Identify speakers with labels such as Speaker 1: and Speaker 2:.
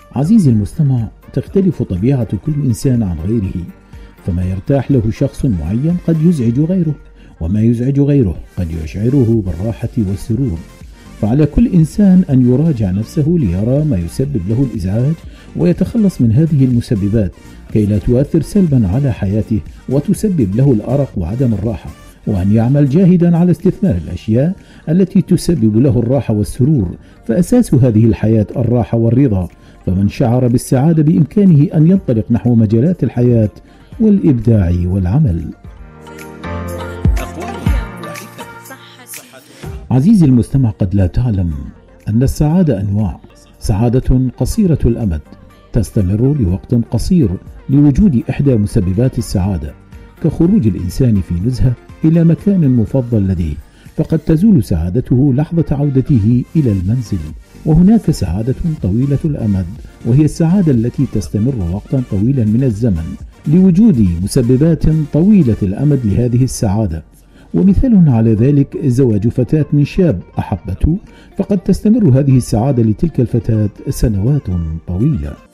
Speaker 1: عزيزي المستمع، تختلف طبيعة كل إنسان عن غيره، فما يرتاح له شخص معين قد يزعج غيره، وما يزعج غيره قد يشعره بالراحة والسرور. فعلى كل إنسان أن يراجع نفسه ليرى ما يسبب له الإزعاج ويتخلص من هذه المسببات كي لا تؤثر سلبا على حياته وتسبب له الأرق وعدم الراحة، وأن يعمل جاهدا على استثمار الأشياء التي تسبب له الراحة والسرور، فأساس هذه الحياة الراحة والرضا. فمن شعر بالسعادة بإمكانه أن ينطلق نحو مجالات الحياة والإبداع والعمل. عزيزي المستمع، قد لا تعلم أن السعادة أنواع. سعادة قصيرة الأمد تستمر لوقت قصير لوجود إحدى مسببات السعادة، كخروج الإنسان في نزهة إلى مكان مفضل لديه، فقد تزول سعادته لحظة عودته إلى المنزل. وهناك سعادة طويلة الأمد، وهي السعادة التي تستمر وقتا طويلا من الزمن لوجود مسببات طويلة الأمد لهذه السعادة. ومثال على ذلك زواج فتاة من شاب أحبته، فقد تستمر هذه السعادة لتلك الفتاة سنوات طويلة.